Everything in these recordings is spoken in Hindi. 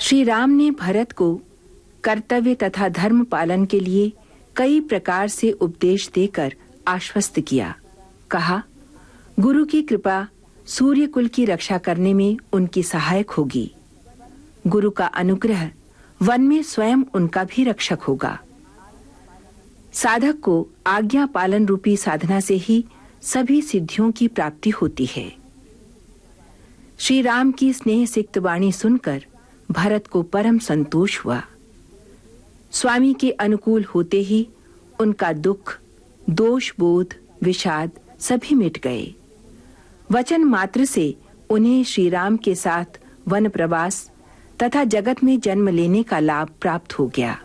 श्री राम ने भरत को कर्तव्य तथा धर्म पालन के लिए कई प्रकार से उपदेश देकर आश्वस्त किया। कहा, गुरु की कृपा सूर्य कुल की रक्षा करने में उनकी सहायक होगी। गुरु का अनुग्रह वन में स्वयं उनका भी रक्षक होगा। साधक को आज्ञा पालन रूपी साधना से ही सभी सिद्धियों की प्राप्ति होती है। श्री राम की स्नेह सिक्त वाणी सुनकर भरत को परम संतोष हुआ। स्वामी के अनुकूल होते ही उनका दुख, दोष बोध, विषाद सभी मिट गए। वचन मात्र से उन्हें श्री राम के साथ वन प्रवास तथा जगत में जन्म लेने का लाभ प्राप्त हो गया।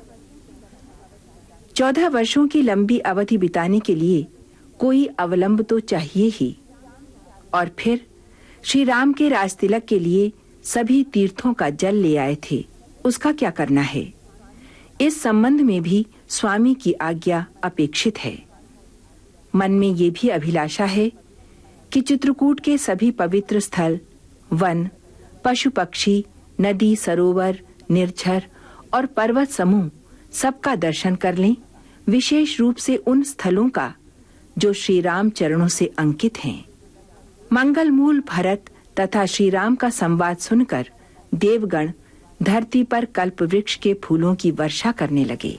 14 वर्षों की लंबी अवधि बिताने के लिए कोई अवलंब तो चाहिए ही। और फिर श्री राम के राजतिलक के लिए सभी तीर्थों का जल ले आए थे, उसका क्या करना है? इस संबंध में भी स्वामी की आज्ञा अपेक्षित है। मन में ये भी अभिलाषा है कि चित्रकूट के सभी पवित्र स्थल, वन, पशु पक्षी, नदी, सरोवर, निर्झर और पर्वत समूह सबका दर्शन कर लें, विशेष रूप से उन स्थलों का जो श्री राम चरणों से अंकित हैं। मंगलमूल भरत तथा श्री राम का संवाद सुनकर देवगण धरती पर कल्प वृक्ष के फूलों की वर्षा करने लगे।